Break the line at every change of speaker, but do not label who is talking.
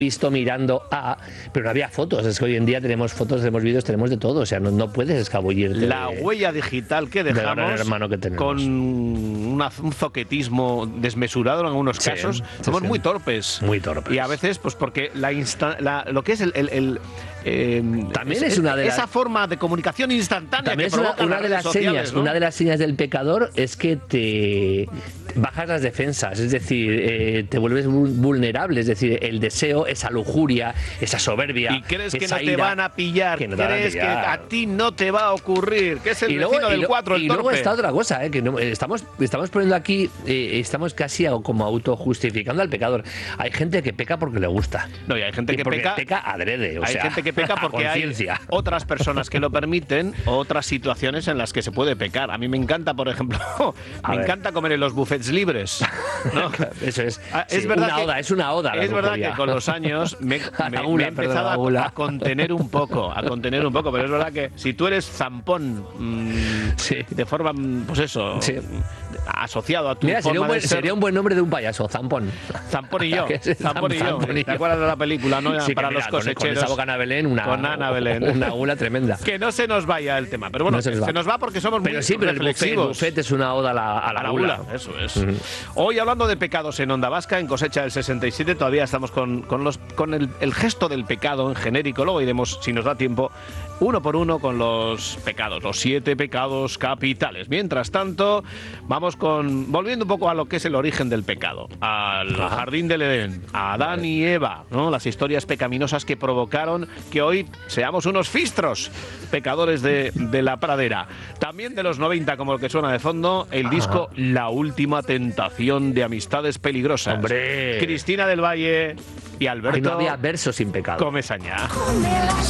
visto mirando a, pero no había fotos. Es que hoy en día tenemos fotos, tenemos vídeos, tenemos de todo. O sea, no puedes escabullirte.
La huella digital que dejamos
hermano que tenemos,
con un zoquetismo desmesurado en algunos casos. Somos muy torpes.
Muy torpes.
Y a veces, pues porque lo que es
también es una de
esa forma de comunicación instantánea.
También
que
es una de las
sociales,
señas,
¿no?
Una de las señas del pecador es que te bajas las defensas, es decir, te vuelves vulnerable, es decir, el deseo, esa lujuria, esa soberbia.
Y crees que
esa
no te
ira,
van a pillar,
que no te van a
crees que
pillar.
a ti no te va a ocurrir, que es el vecino del 4, el
y
torpe.
luego está otra cosa, que no, estamos poniendo aquí, estamos casi como autojustificando al pecador. Hay gente que peca porque le gusta.
No, y hay gente que
peca adrede,
hay gente que peca porque hay otras personas que lo permiten, otras situaciones en las que se puede pecar. A mí me encanta, por ejemplo, encanta comer en los buffets libres, ¿no?
Eso es.
Es
Sí,
verdad
es una oda.
Es verdad que con los años me he empezado a contener un poco, pero es verdad que si tú eres zampón, de forma, pues eso, asociado a tu forma de ser.
Sería un buen nombre de un payaso, Zampón.
Zampón y yo. Zampón y yo. ¿Te acuerdas de la película, no?
Sí,
para
mira,
los cosecheros.
Con esa boca Ana Belén, una gula tremenda.
Que no se nos vaya el tema. Pero bueno, no se nos va porque somos muy reflexivos.
El buffet es una oda a la gula.
Eso es. Hoy hablando de pecados en Onda Vasca, en Cosecha del 67, todavía estamos con el gesto del pecado en genérico. Luego iremos, si nos da tiempo, uno por uno con los pecados, los 7 pecados capitales. Mientras tanto, vamos volviendo un poco a lo que es el origen del pecado, al jardín del Edén, a Adán y Eva, ¿no? Las historias pecaminosas que provocaron que hoy seamos unos fistros pecadores de la pradera. También de los 90, como el que suena de fondo, el disco La Última Tentación de Amistades Peligrosas.
¡Hombre!
Cristina del Valle y Alberto
no había verso sin pecado.
Comesaña.